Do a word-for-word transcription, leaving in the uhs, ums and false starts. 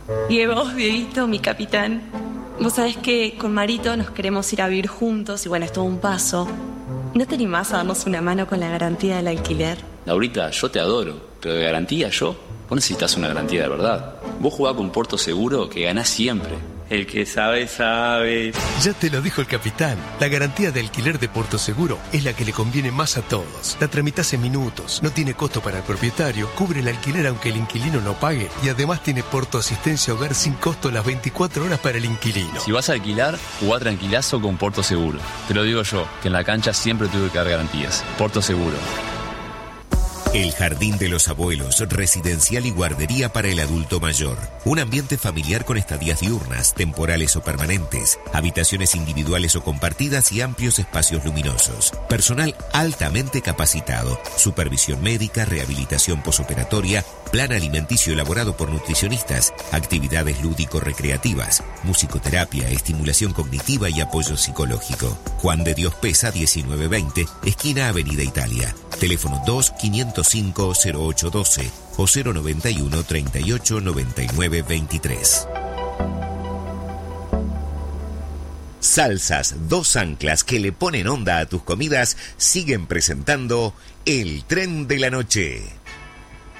Diego, Dieguito, mi capitán. Vos sabés que con Marito nos queremos ir a vivir juntos y bueno, es todo un paso. ¿No te animás a darnos una mano con la garantía del alquiler? Laurita, yo te adoro, pero de garantía yo, vos necesitas una garantía de verdad. Vos jugás con Porto Seguro que ganás siempre. El que sabe, sabe. Ya te lo dijo el capitán. La garantía de alquiler de Porto Seguro es la que le conviene más a todos. La tramitas en minutos, no tiene costo para el propietario, cubre el alquiler aunque el inquilino no pague y además tiene Porto Asistencia Hogar sin costo las veinticuatro horas para el inquilino. Si vas a alquilar, jugá tranquilazo con Porto Seguro. Te lo digo yo, que en la cancha siempre tuve que dar garantías. Porto Seguro. El Jardín de los Abuelos, residencial y guardería para el adulto mayor. Un ambiente familiar con estadías diurnas, temporales o permanentes, habitaciones individuales o compartidas y amplios espacios luminosos. Personal altamente capacitado, supervisión médica, rehabilitación posoperatoria, plan alimenticio elaborado por nutricionistas, actividades lúdico-recreativas, musicoterapia, estimulación cognitiva y apoyo psicológico. Juan de Dios Pesa diecinueve veinte, esquina Avenida Italia. Teléfono dos, quinientos cinco, cero ocho doce o cero noventa y uno, treinta y ocho, noventa y nueve veintitrés. Salsas Dos Anclas, que le ponen onda a tus comidas, siguen presentando El Tren de la Noche.